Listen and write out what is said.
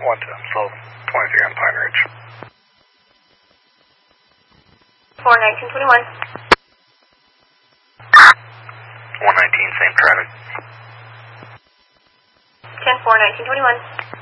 Sullivan, 23 on Pine Ridge. 41921. 119, same traffic. 10-4, 1921.